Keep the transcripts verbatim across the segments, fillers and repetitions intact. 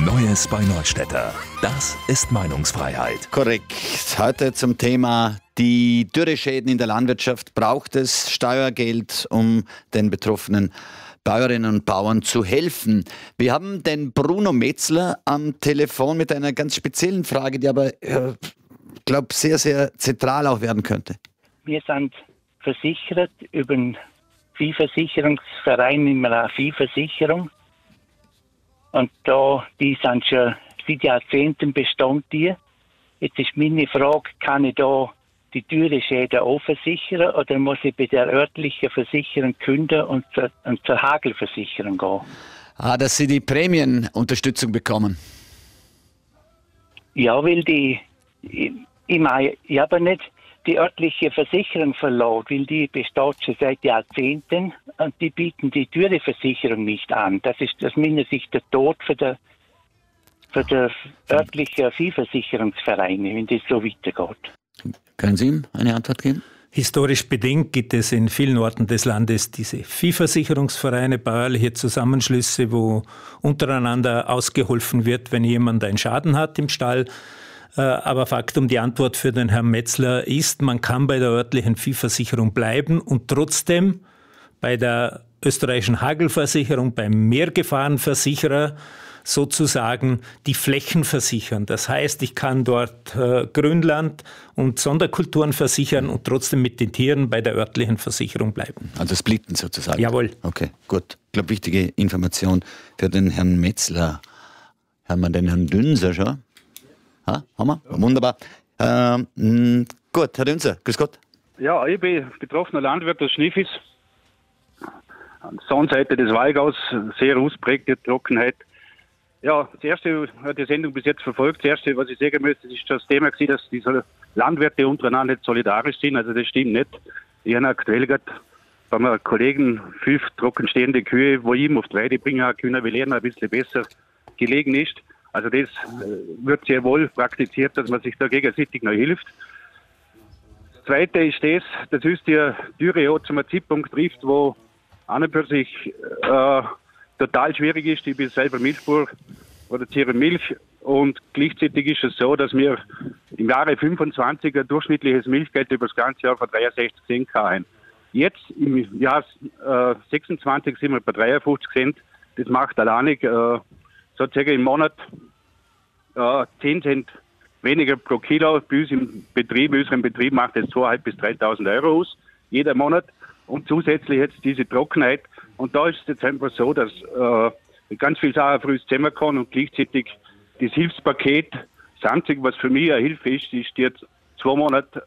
Neues bei Neustädter. Das ist Meinungsfreiheit. Korrekt. Heute zum Thema die Dürreschäden in der Landwirtschaft. Braucht es Steuergeld, um den betroffenen Bäuerinnen und Bauern zu helfen? Wir haben den Bruno Metzler am Telefon mit einer ganz speziellen Frage, die aber, ich glaube, sehr, sehr zentral auch werden könnte. Wir sind versichert über einen Viehversicherungsverein in einer Viehversicherung. Und da, die sind schon seit Jahrzehnten Bestand die. Jetzt ist meine Frage, kann ich da die Dürreschäden auch versichern oder muss ich bei der örtlichen Versicherung kündigen und zur, und zur Hagelversicherung gehen? Ah, dass Sie die Prämienunterstützung bekommen. Ja, weil die, ich, ich meine, ich habe nicht die örtliche Versicherung verloren, weil die besteht schon seit Jahrzehnten und die bieten die Dürreversicherung nicht an. Das ist aus meiner Sicht der Tod für der für der örtliche Viehversicherungsvereine, wenn das so weitergeht. Können Sie ihm eine Antwort geben? Historisch bedingt gibt es in vielen Orten des Landes diese Viehversicherungsvereine, bäuerliche Zusammenschlüsse, wo untereinander ausgeholfen wird, wenn jemand einen Schaden hat im Stall. Aber Faktum, die Antwort für den Herrn Metzler ist, man kann bei der örtlichen Viehversicherung bleiben und trotzdem bei der österreichischen Hagelversicherung, beim Mehrgefahrenversicherer sozusagen die Flächen versichern. Das heißt, ich kann dort äh, Grünland und Sonderkulturen versichern und trotzdem mit den Tieren bei der örtlichen Versicherung bleiben. Also splitten sozusagen? Jawohl. Okay, gut. Ich glaube, wichtige Information für den Herrn Metzler. Haben wir den Herrn Dünser schon? Ha, haben wir? Ja. Wunderbar. Ähm, gut, Herr Dünser, grüß Gott. Ja, ich bin betroffener Landwirt aus Schniefis. An der Sonnenseite des Walgaus, sehr ausprägte Trockenheit. Ja, das Erste, ich habe die Sendung bis jetzt verfolgt, das Erste, was ich sagen möchte, ist das Thema gewesen, dass die Landwirte untereinander nicht solidarisch sind. Also das stimmt nicht. Ich habe aktuell gerade bei meinen Kollegen fünf trockenstehende Kühe, wo ich ihm auf die Weide bringen können, weil er ein bisschen besser gelegen ist. Also das wird sehr wohl praktiziert, dass man sich da gegenseitig noch hilft. Das Zweite ist das, das ist die Dürre auch zum Zeitpunkt trifft, wo an und für sich äh, total schwierig ist. Ich bin selber Milchbauer, produziere Milch und gleichzeitig ist es so, dass wir im Jahre fünfundzwanzig ein durchschnittliches Milchgeld über das ganze Jahr von dreiundsechzig Cent haben. Jetzt im Jahr äh, sechsundzwanzig sind wir bei dreiundfünfzig Cent. Das macht alleinig äh, sozusagen im Monat äh, zehn Cent weniger pro Kilo. Bei uns im Betrieb, in unserem Betrieb macht das zweitausendfünfhundert bis dreitausend Euro aus, jeder Monat. Und zusätzlich jetzt diese Trockenheit. Und da ist es jetzt einfach so, dass äh, ganz viele Sachen früh zusammenkommen und gleichzeitig das Hilfspaket, das Einzige, was für mich eine Hilfe ist, ist jetzt zwei Monate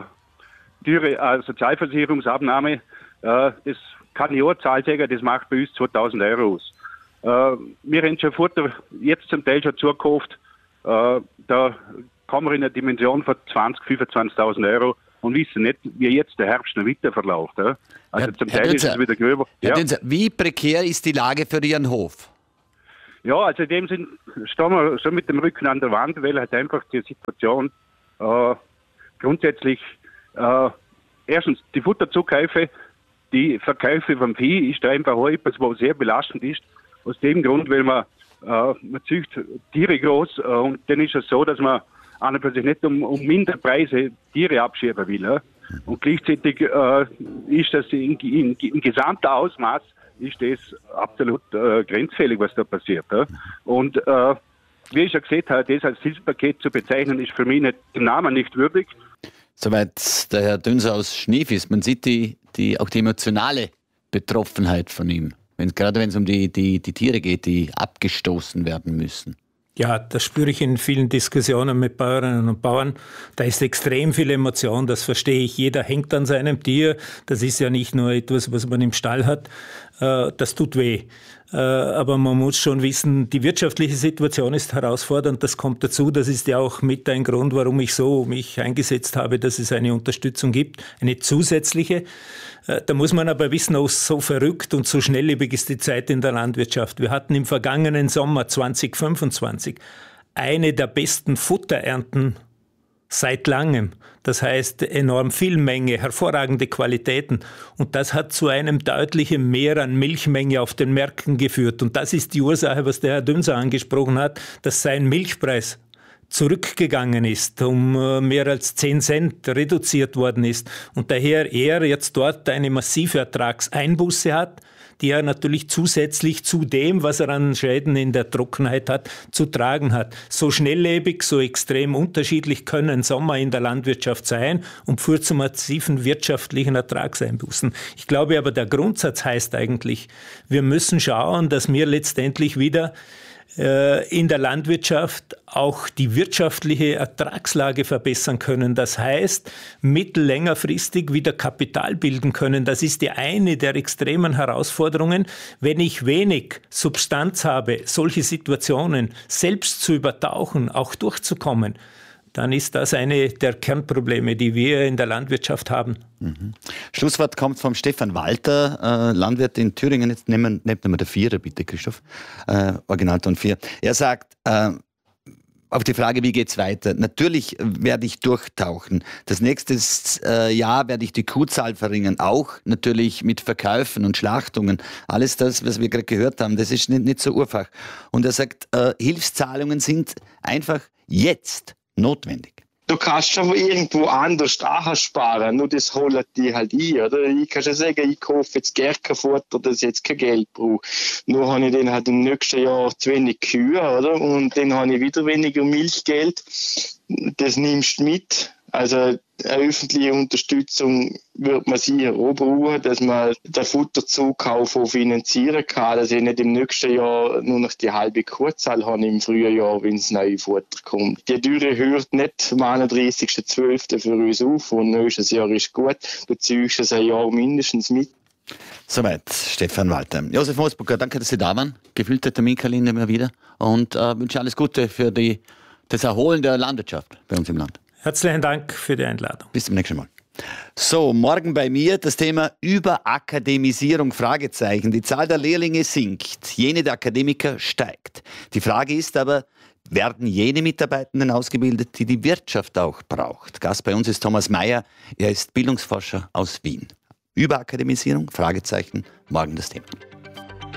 äh, Dürre, äh, Sozialversicherungsabnahme. Äh, das kann ich auch Zahl sagen, das macht bei uns zweitausend Euro aus. Äh, wir haben schon Futter jetzt zum Teil schon zugekauft. Äh, da kommen wir in eine Dimension von zwanzig, fünfundzwanzigtausend Euro und wissen nicht, wie jetzt der Herbst noch weiter verläuft. Ja? Also Herr, zum Herr Teil Dünzer, ist es wieder gröber. Herr Ja. Dünzer, wie prekär ist die Lage für Ihren Hof? Ja, also in dem Sinn stehen wir schon mit dem Rücken an der Wand, weil halt einfach die Situation äh, grundsätzlich äh, erstens die Futterzukäufe, die Verkäufe vom Vieh ist da einfach auch etwas, was sehr belastend ist. Aus dem Grund, weil man, äh, man züchtet Tiere groß äh, und dann ist es so, dass man an und für sich nicht um, um Minderpreise Tiere abschieben will. Ja? Und gleichzeitig äh, ist das in, in, in gesamter Ausmaß ist das absolut äh, grenzfällig, was da passiert. Ja? Und äh, wie ich schon gesagt habe, das als Hilfspaket zu bezeichnen, ist für mich nicht, den Namen nicht würdig. Soweit der Herr Dünser aus Schniefis. Man sieht die, die, auch die emotionale Betroffenheit von ihm. Wenn, gerade wenn es um die, die, die Tiere geht, die abgestoßen werden müssen. Ja, das spüre ich in vielen Diskussionen mit Bäuerinnen und Bauern. Da ist extrem viel Emotion, das verstehe ich. Jeder hängt an seinem Tier. Das ist ja nicht nur etwas, was man im Stall hat. Das tut weh. Aber man muss schon wissen, die wirtschaftliche Situation ist herausfordernd. Das kommt dazu. Das ist ja auch mit ein Grund, warum ich so mich eingesetzt habe, dass es eine Unterstützung gibt, eine zusätzliche. Da muss man aber wissen, auch so verrückt und so schnelllebig ist die Zeit in der Landwirtschaft. Wir hatten im vergangenen Sommer zwanzig fünfundzwanzig eine der besten Futterernten Seit langem. Das heißt enorm viel Menge, hervorragende Qualitäten. Und das hat zu einem deutlichen Mehr an Milchmenge auf den Märkten geführt. Und das ist die Ursache, was der Herr Dünser angesprochen hat, dass sein Milchpreis zurückgegangen ist, um mehr als zehn Cent reduziert worden ist. Und daher er jetzt dort eine massive Ertragseinbuße hat, die er natürlich zusätzlich zu dem, was er an Schäden in der Trockenheit hat, zu tragen hat. So schnelllebig, so extrem unterschiedlich können Sommer in der Landwirtschaft sein und führt zu massiven wirtschaftlichen Ertragseinbußen. Ich glaube aber, der Grundsatz heißt eigentlich, wir müssen schauen, dass wir letztendlich wieder in der Landwirtschaft auch die wirtschaftliche Ertragslage verbessern können. Das heißt, mittel-, längerfristig wieder Kapital bilden können. Das ist die eine der extremen Herausforderungen. Wenn ich wenig Substanz habe, solche Situationen selbst zu übertauchen, auch durchzukommen, dann ist das eine der Kernprobleme, die wir in der Landwirtschaft haben. Mhm. Schlusswort kommt vom Stefan Walter, äh, Landwirt in Thüringen. Jetzt nehmen, nehmt mal der Vierer, bitte, Christoph. Äh, Originalton vier. Er sagt, äh, auf die Frage, wie geht's weiter? Natürlich werde ich durchtauchen. Das nächste äh, Jahr werde ich die Kuhzahl verringern. Auch natürlich mit Verkäufen und Schlachtungen. Alles das, was wir gerade gehört haben, das ist nicht, nicht so einfach. Und er sagt, äh, Hilfszahlungen sind einfach jetzt notwendig. Du kannst schon irgendwo anders sparen, nur das holen die halt ein, oder? Ich kann schon sagen, ich kaufe jetzt Gärtnerfutter, das jetzt kein Geld braucht. Nur habe ich dann halt im nächsten Jahr zu wenig Kühe, oder? Und dann habe ich wieder weniger Milchgeld. Das nimmst du mit. Also eine öffentliche Unterstützung wird man sicher auch brauchen, dass man den Futterzukauf auch finanzieren kann, dass ich nicht im nächsten Jahr nur noch die halbe Kuhzahl habe im Frühjahr, wenn das neue Futter kommt. Die Dürre hört nicht am einunddreißigsten zwölften für uns auf und nächstes Jahr ist gut. Du ziehst es ein Jahr mindestens mit. Soweit Stefan Walter. Josef Mosburger, danke, dass Sie da waren. Gefüllte Terminkalender immer wieder und äh, wünsche alles Gute für die, das Erholen der Landwirtschaft bei uns im Land. Herzlichen Dank für die Einladung. Bis zum nächsten Mal. So, morgen bei mir das Thema Überakademisierung, Fragezeichen. Die Zahl der Lehrlinge sinkt, jene der Akademiker steigt. Die Frage ist aber, werden jene Mitarbeitenden ausgebildet, die die Wirtschaft auch braucht? Gast bei uns ist Thomas Mayer, er ist Bildungsforscher aus Wien. Überakademisierung, Fragezeichen, morgen das Thema.